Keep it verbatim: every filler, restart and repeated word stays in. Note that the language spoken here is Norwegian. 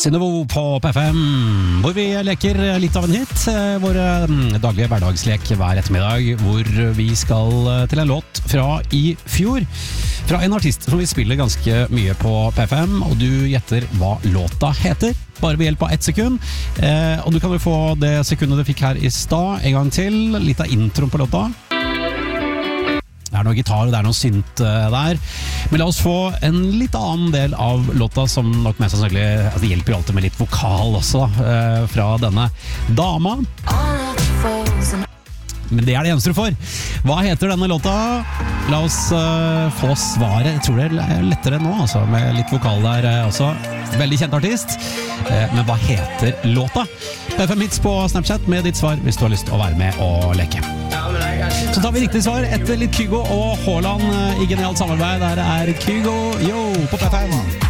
Synnøvo på P F M, hvor vi leker litt av en hit. Vår daglige hverdagslek hver ettermiddag, hvor vi skal til en låt fra i fjor. Fra en artist som vi spiller ganske mye på P F M, og du gjetter hva låta heter. Bare ved hjelp av ett sekund. Eh, og du kan jo få det sekundet du fikk her i stad en gang til. Litt av introen på låta. Det er noe gitar, det er noe synt uh, der. Men la oss få en litt annen del av låta som nok mest sannsynlig, altså det hjelper jo alltid med litt vokal også, uh, fra denne dama. Men det er det eneste du får. Hva heter denne låta? La oss uh, få svaret. Jeg tror det er lettere nå, altså, med litt vokal der uh, også. Veldig kjent artist. Uh, men hva heter låta? P F M Hits på Snapchat med ditt svar hvis du har lyst til å være med og leke. Så tar vi riktig svar etter litt Kygo og Haaland i genialt samarbeid. Der er Kygo, yo, på P F M.